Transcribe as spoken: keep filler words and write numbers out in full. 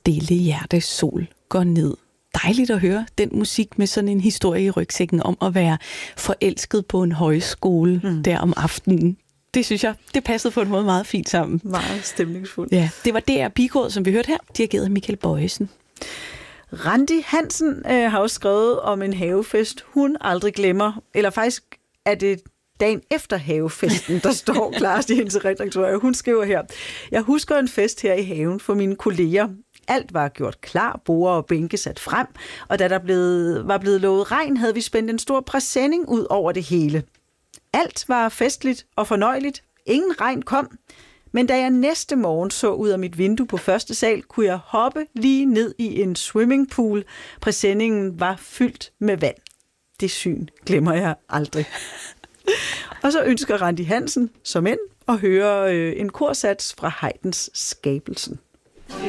stille hjerte sol går ned. Dejligt at høre den musik med sådan en historie i rygsækken om at være forelsket på en højskole mm. der om aftenen. Det synes jeg, det passede på en måde meget fint sammen. Meget stemningsfuldt. Ja, det var D R Pigekor, som vi hørte her, dirigeret af Michael Bojesen. Randi Hansen øh, har også skrevet om en havefest, hun aldrig glemmer. Eller faktisk er det dagen efter havefesten, der står klarest i hendes redaktor. Hun skriver her: Jeg husker en fest her i haven for mine kolleger. Alt var gjort klar, borde og bænke sat frem, og da der blev, var blevet lovet regn, havde vi spændt en stor præsending ud over det hele. Alt var festligt og fornøjeligt. Ingen regn kom. Men da jeg næste morgen så ud af mit vindue på første sal, kunne jeg hoppe lige ned i en swimmingpool. Præsendingen var fyldt med vand. Det syn glemmer jeg aldrig. Og så ønsker Randi Hansen som end at høre øh, en korsats fra Haydns Skabelsen.